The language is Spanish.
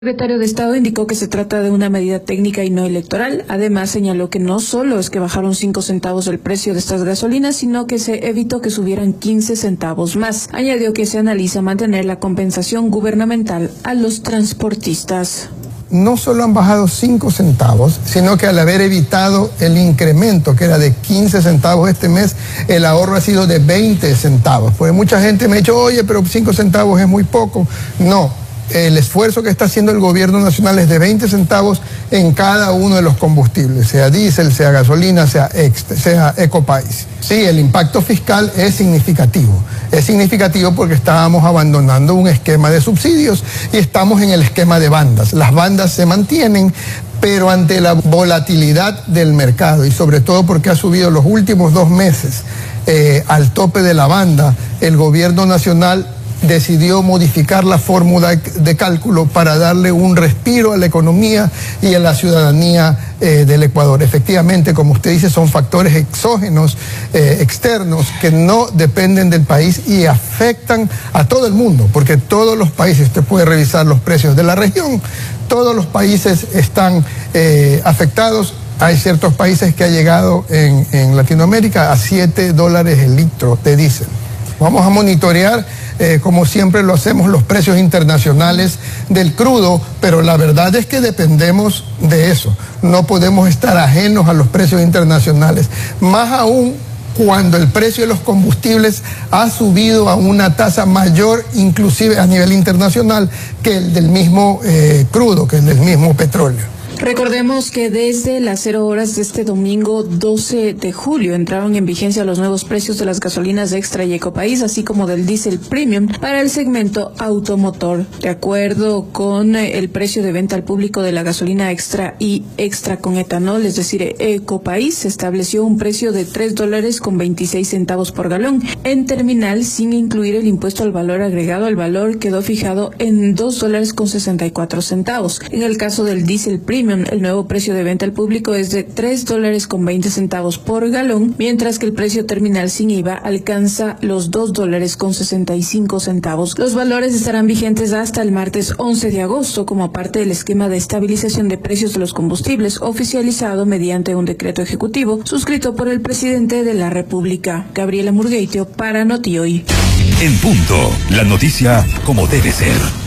El secretario de Estado indicó que se trata de una medida técnica y no electoral. Además, señaló que no solo es que bajaron 5 centavos el precio de estas gasolinas, sino que se evitó que subieran 15 centavos más. Añadió que se analiza mantener la compensación gubernamental a los transportistas. No solo han bajado 5 centavos, sino que al haber evitado el incremento, que era de 15 centavos este mes, el ahorro ha sido de 20 centavos. Porque mucha gente me ha dicho, oye, pero 5 centavos es muy poco. No. El esfuerzo que está haciendo el gobierno nacional es de 20 centavos en cada uno de los combustibles, sea diésel, sea gasolina, sea Ecopaís. Sí, el impacto fiscal es significativo. Es significativo porque estábamos abandonando un esquema de subsidios y estamos en el esquema de bandas. Las bandas se mantienen, pero ante la volatilidad del mercado y sobre todo porque ha subido los últimos 2 meses al tope de la banda, el gobierno nacional decidió modificar la fórmula de cálculo para darle un respiro a la economía y a la ciudadanía del Ecuador. Efectivamente, como usted dice, son factores exógenos, externos, que no dependen del país y afectan a todo el mundo, porque todos los países, usted puede revisar los precios de la región, todos los países están afectados. Hay ciertos países que ha llegado en Latinoamérica a $7 el litro de diésel. Vamos a monitorear, como siempre lo hacemos, los precios internacionales del crudo, pero la verdad es que dependemos de eso. No podemos estar ajenos a los precios internacionales, más aún cuando el precio de los combustibles ha subido a una tasa mayor, inclusive a nivel internacional, que el del mismo crudo, que el del mismo petróleo. Recordemos que desde las 0 horas de este domingo 12 de julio entraron en vigencia los nuevos precios de las gasolinas Extra y Ecopaís, así como del diésel premium para el segmento automotor. De acuerdo con el precio de venta al público de la gasolina Extra y Extra con etanol, es decir, Ecopaís, se estableció un precio de $3.26 por galón. En terminal, sin incluir el impuesto al valor agregado, el valor quedó fijado en $2.64. En el caso del diésel premium, el nuevo precio de venta al público es de $3.20 por galón, mientras que el precio terminal sin IVA alcanza los $2.65. Los valores estarán vigentes hasta el martes 11 de agosto como parte del esquema de estabilización de precios de los combustibles oficializado mediante un decreto ejecutivo suscrito por el presidente de la República. Gabriela Murgueitio para Noti Hoy. En punto, la noticia como debe ser.